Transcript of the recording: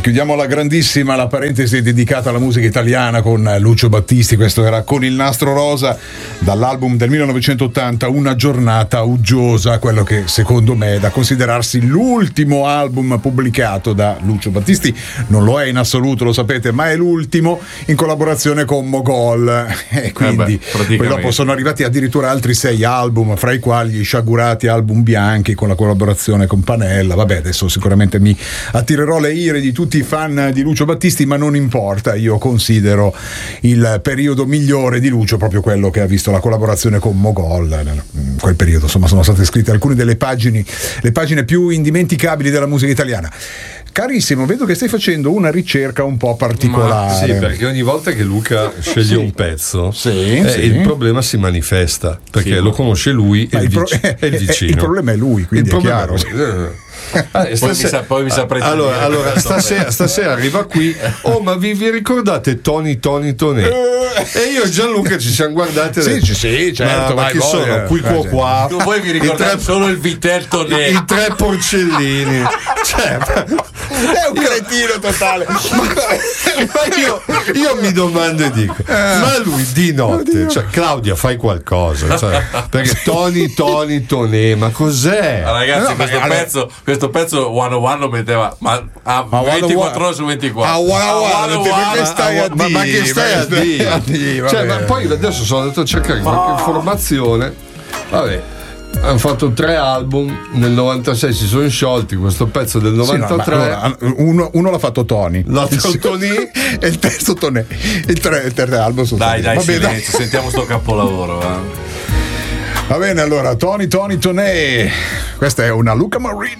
chiudiamo la grandissima, la parentesi dedicata alla musica italiana con Lucio Battisti. Questo era Con il nastro rosa, dall'album del 1980 Una giornata uggiosa, quello che secondo me è da considerarsi l'ultimo album pubblicato da Lucio Battisti. Non lo è in assoluto, lo sapete, ma è l'ultimo in collaborazione con Mogol, e quindi poi dopo sono arrivati addirittura altri 6 album, fra i quali gli sciagurati album bianchi con la collaborazione con Panella. Vabbè, adesso sicuramente mi attirerò le ire di tutti i fan di Lucio Battisti, ma non importa, io considero il periodo migliore di Lucio proprio quello che ha visto la collaborazione con Mogol. In quel periodo, insomma, sono state scritte alcune delle pagine più indimenticabili della musica italiana. Carissimo, vedo che stai facendo una ricerca un po' particolare. Sì, perché ogni volta che Luca sceglie un pezzo, il problema si manifesta, perché lo conosce lui e il vicino. Il problema è lui, quindi è chiaro. Poi mi saprete. Allora stasera arriva qui. Oh, ma vi ricordate Tony Tonè? E io e Gianluca ci siamo guardati. Sì, certo. Ma chi sono? Qui qua. Voi vi ricordate solo il Vitel Tonè? I 3 porcellini. Cioè, è un cretino totale. Ma io mi domando e dico, ma lui di notte, cioè, Claudia, fai qualcosa, cioè, perché Tony Tonè, ma cos'è? Ragazzi, questo pezzo One lo metteva a 24 ore su 24. Ma che stai a dire? Cioè, ma poi adesso sono andato a cercare qualche informazione. Vabbè, hanno fatto 3 album, nel 96 si sono sciolti, questo pezzo del 93. Uno l'ha fatto Tony, l'altro Tony e il terzo Tonè. Il terzo album sono dai, silenzio, sentiamo sto capolavoro. Va bene, allora Tony Tonè, questa è una Luca Marini.